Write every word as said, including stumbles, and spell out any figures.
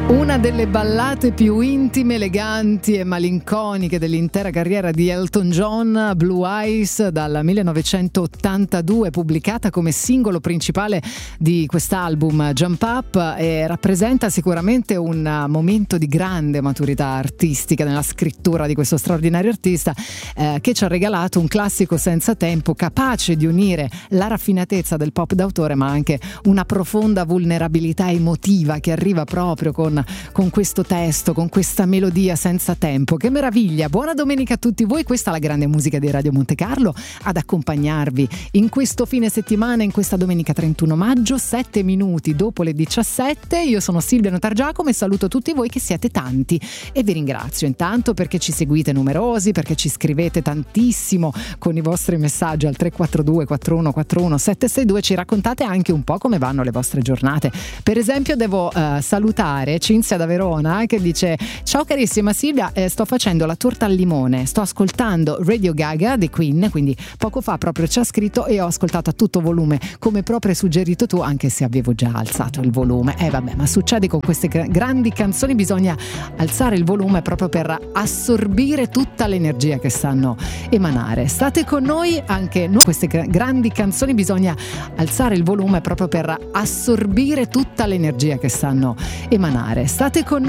Una delle ballate più intime, eleganti e malinconiche dell'intera carriera di Elton John, Blue Eyes, dal millenovecentottantadue, pubblicata come singolo principale di quest'album Jump Up, e rappresenta sicuramente un momento di grande maturità artistica nella scrittura di questo straordinario artista, eh, che ci ha regalato un classico senza tempo, capace di unire la raffinatezza del pop d'autore ma anche una profonda vulnerabilità emotiva che arriva proprio con con questo testo, con questa melodia senza tempo. Che meraviglia! Buona domenica a tutti voi, questa è la grande musica di Radio Monte Carlo, ad accompagnarvi in questo fine settimana, in questa domenica trentuno maggio, sette minuti dopo le diciassette. Io sono Silvia Notargiacomo e saluto tutti voi che siete tanti e vi ringrazio intanto perché ci seguite numerosi, perché ci scrivete tantissimo con i vostri messaggi al tre quattro due quattro uno quattro uno sette sei due, ci raccontate anche un po' come vanno le vostre giornate. Per esempio devo uh, salutare Cinzia da Verona che dice: ciao carissima Silvia, eh, sto facendo la torta al limone, sto ascoltando Radio Gaga dei Queen, quindi poco fa proprio ci ha scritto e ho ascoltato a tutto volume come proprio hai suggerito tu, anche se avevo già alzato il volume. Eh vabbè, ma succede con queste gra- grandi canzoni, bisogna alzare il volume proprio per assorbire tutta l'energia che sanno emanare. State con noi anche noi, queste gra- grandi canzoni bisogna alzare il volume proprio per assorbire tutta l'energia che sanno emanare. State con noi.